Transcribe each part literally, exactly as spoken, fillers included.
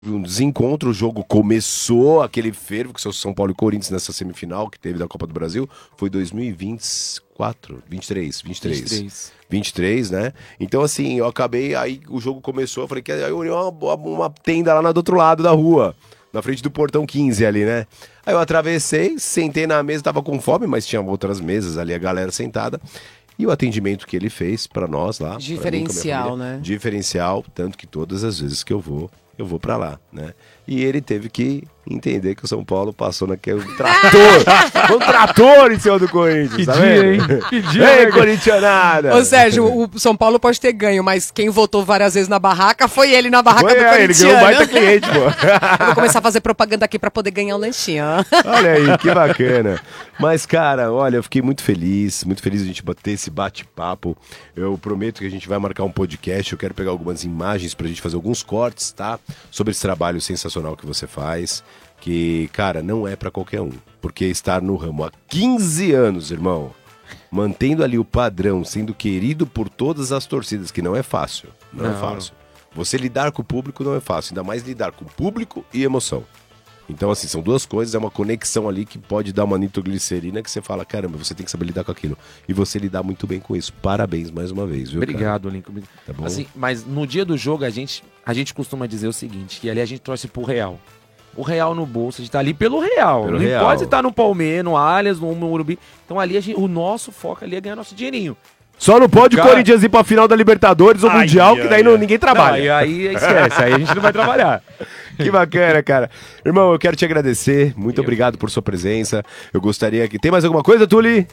um desencontro, o jogo começou, aquele fervo que São Paulo e Corinthians nessa semifinal que teve da Copa do Brasil, foi dois mil e vinte e quatro, vinte e três, vinte e três. vinte e três. vinte e três, né? Então assim, eu acabei, aí o jogo começou, eu falei que eu olhei uma, uma tenda lá do outro lado da rua, na frente do portão quinze ali, né? Aí eu atravessei, sentei na mesa, tava com fome, mas tinha outras mesas ali, a galera sentada. E o atendimento que ele fez pra nós lá. Diferencial, mim, né? Diferencial, tanto que todas as vezes que eu vou, eu vou pra lá, né? E ele teve que entender que o São Paulo passou naquele trator, um trator em cima do Corinthians, que tá dia, vendo? Hein? Que dia, Ei, corintianada! Ô Sérgio, o São Paulo pode ter ganho, mas quem votou várias vezes na barraca foi ele na barraca foi, do é, Corinthians. Ele ganhou um baita cliente, pô. Eu vou começar a fazer propaganda aqui pra poder ganhar um lanchinho. Olha aí, que bacana. Mas, cara, olha, eu fiquei muito feliz, muito feliz de a gente bater esse bate-papo. Eu prometo que a gente vai marcar um podcast, eu quero pegar algumas imagens pra gente fazer alguns cortes, tá? Sobre esse trabalho sensacional que você faz, que, cara, não é pra qualquer um. Porque estar no ramo há quinze anos, irmão, mantendo ali o padrão, sendo querido por todas as torcidas, que não é fácil, não, não é fácil. Você lidar com o público não é fácil, ainda mais lidar com público e emoção. Então, assim, são duas coisas, é uma conexão ali que pode dar uma nitroglicerina que você fala, caramba, você tem que saber lidar com aquilo. E você lidar muito bem com isso. Parabéns mais uma vez, viu, Obrigado, cara? Lincoln. Tá bom? Assim, mas no dia do jogo, a gente, a gente costuma dizer o seguinte, que ali a gente torce pro Real. O Real no bolso, a gente tá ali pelo Real. Pelo não Real. Pode estar no Palmeiras, no Allianz, no Morumbi. Então ali a gente, o nosso foco ali é ganhar nosso dinheirinho. Só não pode Cara... o Corinthians ir pra final da Libertadores ou ai, Mundial, ai, que daí ai, não, ninguém trabalha. Não, aí, aí esquece, aí a gente não vai trabalhar. Que bacana, cara. Irmão, eu quero te agradecer. Muito eu. obrigado por sua presença. Eu gostaria que... Tem mais alguma coisa, Tuli?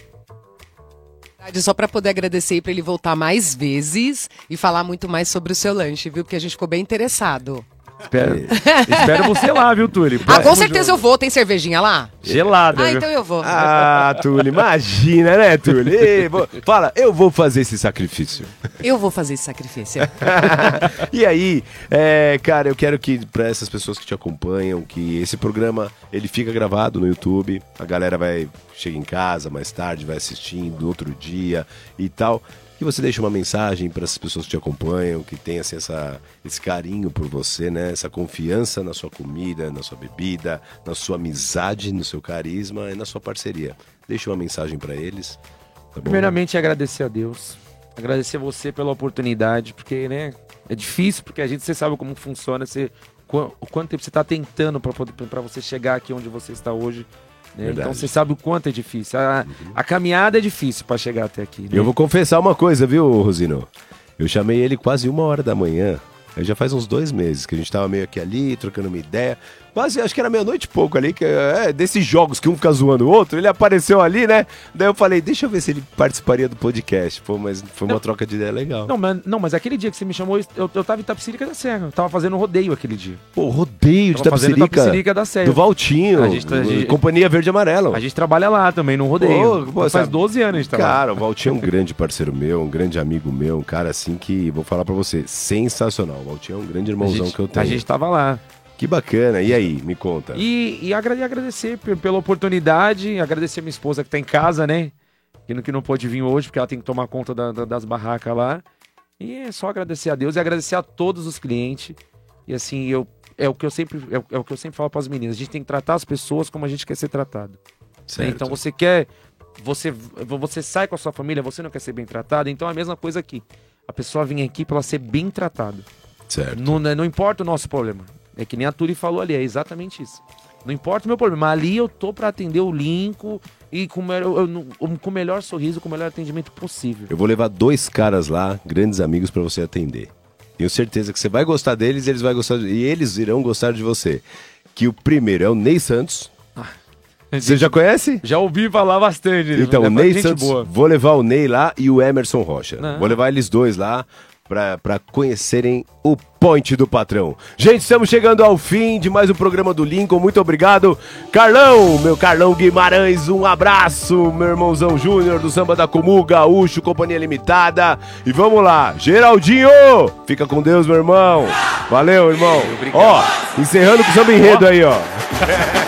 Só para poder agradecer para ele voltar mais vezes e falar muito mais sobre o seu lanche, viu? Porque a gente ficou bem interessado. Espero, espero você lá, viu, Tuli? Ah, com certeza jogo. eu vou. Tem cervejinha lá? Gelada. Ah, viu? então eu vou. Ah, Tuli, imagina, né, Tuli? Ei, vou... Fala, eu vou fazer esse sacrifício. Eu vou fazer esse sacrifício. E aí, é, cara, eu quero que, pra essas pessoas que te acompanham, que esse programa, ele fica gravado no YouTube, a galera vai, chega em casa mais tarde, vai assistindo, outro dia e tal... E você deixa uma mensagem para essas pessoas que te acompanham, que tem assim, essa, esse carinho por você, né? Essa confiança na sua comida, na sua bebida, na sua amizade, no seu carisma e na sua parceria. Deixa uma mensagem para eles. Tá bom? Primeiramente, agradecer a Deus. Agradecer você pela oportunidade, porque, né? É difícil, porque a gente, você sabe como funciona, você, o quanto tempo você está tentando para você chegar aqui onde você está hoje. Né? Então você sabe o quanto é difícil. A, uhum. a caminhada é difícil para chegar até aqui. Né? Eu vou confessar uma coisa, viu, Rosino? Eu chamei ele quase uma hora da manhã. Aí já faz uns dois meses que a gente tava meio aqui ali, trocando uma ideia. Quase, acho que era meia-noite e pouco ali, que é, desses jogos que um fica zoando o outro, ele apareceu ali, né? Daí eu falei, deixa eu ver se ele participaria do podcast. Pô, mas foi uma não, troca de ideia legal. Não mas, não, mas aquele dia que você me chamou, eu, eu tava em Itapecerica da Serra. Eu tava fazendo rodeio aquele dia. Pô, rodeio de Itapecerica? Itapecerica da Serra. Do Valtinho, a gente, a gente, Companhia Verde e Amarelo. A gente trabalha lá também, no rodeio. Pô, pô, faz sabe, doze anos a gente trabalha. Cara, o Valtinho é um grande parceiro meu, um grande amigo meu, um cara assim que, vou falar pra você, sensacional. O Valtinho é um grande irmãozão gente, que eu tenho. A gente tava lá. Que bacana. E aí, me conta. E, e agradecer pela oportunidade, agradecer a minha esposa que tá em casa, né? Que não, que não pôde vir hoje, porque ela tem que tomar conta da, da, das barracas lá. E é só agradecer a Deus e agradecer a todos os clientes. E assim, eu, é, o que eu sempre, é, é o que eu sempre falo para as meninas. A gente tem que tratar as pessoas como a gente quer ser tratado. Né? Então você quer... Você, você sai com a sua família, você não quer ser bem tratado. Então é a mesma coisa aqui. A pessoa vem aqui para ela ser bem tratada. Certo. Não, não importa o nosso problema. É que nem a Turi falou ali, é exatamente isso. Não importa o meu problema, ali eu tô pra atender o Lincoln e com o, melhor, com o melhor sorriso, com o melhor atendimento possível. Eu vou levar dois caras lá, grandes amigos, pra você atender. Tenho certeza que você vai gostar deles e eles, vai gostar de... e eles irão gostar de você. Que o primeiro é o Ney Santos. Ah, você já conhece? Já ouvi falar bastante. Então, o Ney Santos, boa. Vou levar o Ney lá e o Emerson Rocha. Não. Vou levar eles dois lá. Pra, pra conhecerem o Point do Patrão. Gente, estamos chegando ao fim de mais um programa do Lincoln. Muito obrigado. Carlão, meu Carlão Guimarães, um abraço. Meu irmãozão Júnior do Samba da Comu, Gaúcho, Companhia Limitada. E vamos lá, Geraldinho, fica com Deus, meu irmão. Valeu, irmão. Ó, encerrando com o samba enredo aí, ó.